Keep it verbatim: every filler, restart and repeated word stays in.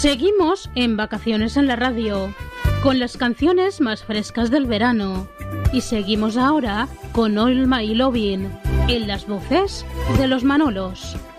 Seguimos en Vacaciones en la Radio, con las canciones más frescas del verano. Y seguimos ahora con Olma y Lovin, en las voces de los Manolos.